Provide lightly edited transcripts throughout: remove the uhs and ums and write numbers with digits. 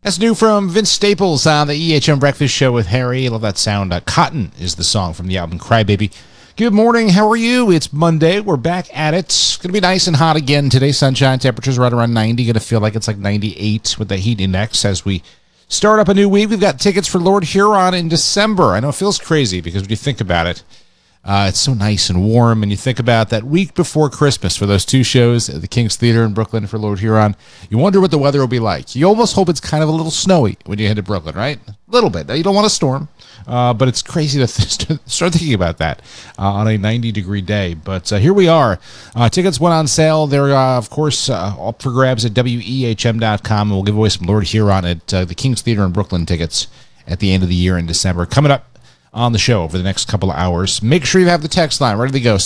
That's new from Vince Staples on the EHM Breakfast Show with Harry. I love that sound. Cotton is the song from the album Crybaby. Good morning. How are you? It's Monday. We're back at it. It's going to be nice and hot again today. Sunshine temperatures right around 90. Going to feel like it's like 98 with the heat index as we start up a new week. We've got tickets for Lord Huron in December. I know it feels crazy because when you think about it, it's so nice and warm, and you think about that week before Christmas for those two shows at the King's Theater in Brooklyn for Lord Huron. You wonder what the weather will be like. You almost hope it's kind of a little snowy when you head to Brooklyn, right? A little bit. You don't want a storm, but it's crazy to start thinking about that on a 90-degree day. But here we are. Tickets went on sale. They're, of course, up for grabs at WEHM.com, and we'll give away some Lord Huron at the King's Theater in Brooklyn tickets at the end of the year in December. Coming up on the show over the next couple of hours. Make sure you have the text line ready to go,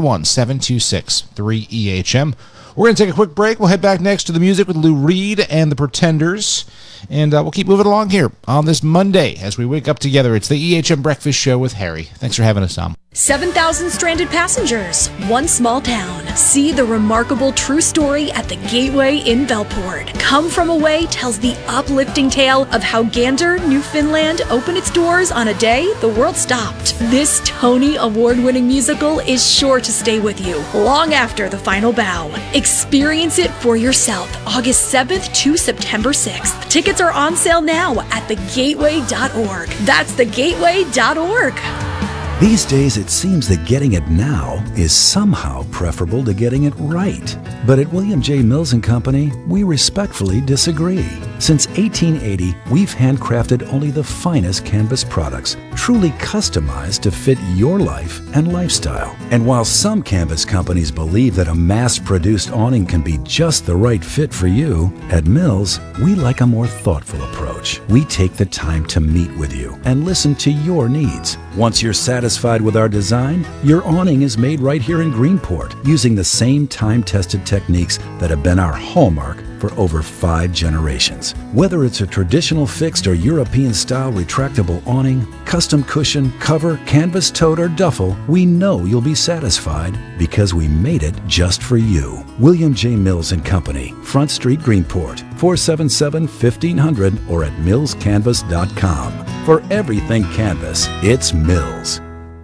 631-726-3EHM. We're going to take a quick break. We'll head back next to the music with Lou Reed and the Pretenders, and we'll keep moving along here on this Monday as we wake up together. It's the EHM Breakfast Show with Harry. Thanks for having us on. 7,000 stranded passengers, one small town. See the remarkable true story at the Gateway in Bellport. Come From Away tells the uplifting tale of how Gander, Newfoundland opened its doors on a day the world stopped. This Tony Award-winning musical is sure to stay with you long after the final bow. Experience it for yourself August 7th to September 6th. Tickets are on sale now at thegateway.org. That's thegateway.org. These days, it seems that getting it now is somehow preferable to getting it right. But at William J. Mills & Company, we respectfully disagree. Since 1880, we've handcrafted only the finest canvas products, truly customized to fit your life and lifestyle. And while some canvas companies believe that a mass-produced awning can be just the right fit for you, at Mills, we like a more thoughtful approach. We take the time to meet with you and listen to your needs. Once you're satisfied with our design, your awning is made right here in Greenport using the same time-tested techniques that have been our hallmark for over 5 generations. Whether it's a traditional fixed or European-style retractable awning, custom cushion, cover, canvas tote, or duffel, we know you'll be satisfied because we made it just for you. William J. Mills & Company, Front Street, Greenport, 477-1500 or at millscanvas.com. For everything canvas, it's Mills.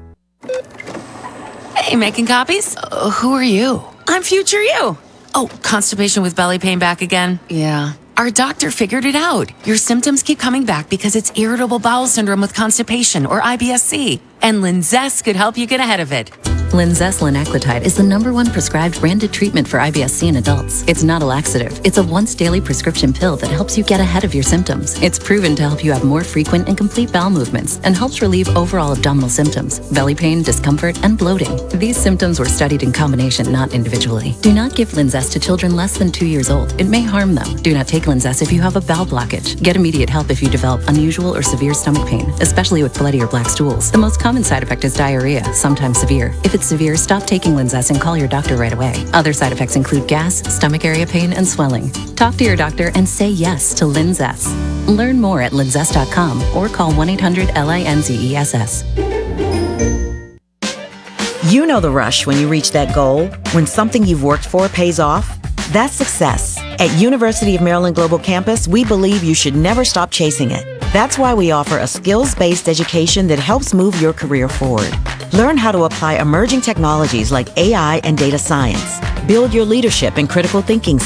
Hey, making copies? Who are you? I'm future you. Oh, constipation with belly pain back again? Yeah. Our doctor figured it out. Your symptoms keep coming back because it's irritable bowel syndrome with constipation, or IBS-C. And Linzess could help you get ahead of it. Linzess linaclotide is the #1 prescribed branded treatment for IBS-C in adults. It's not a laxative. It's a once-daily prescription pill that helps you get ahead of your symptoms. It's proven to help you have more frequent and complete bowel movements and helps relieve overall abdominal symptoms, belly pain, discomfort, and bloating. These symptoms were studied in combination, not individually. Do not give Linzess to children less than 2 years old. It may harm them. Do not take Linzess if you have a bowel blockage. Get immediate help if you develop unusual or severe stomach pain, especially with bloody or black stools. The most common side effect is diarrhea, sometimes severe. If it's severe, stop taking Linzess and call your doctor right away. Other side effects include gas, stomach area pain, and swelling. Talk to your doctor and say yes to Linzess. Learn more at linzess.com or call 1-800-LINZESS. You know the rush when you reach that goal, when something you've worked for pays off. That's success. At University of Maryland Global Campus, we believe you should never stop chasing it. That's why we offer a skills-based education that helps move your career forward. Learn how to apply emerging technologies like AI and data science. Build your leadership and critical thinking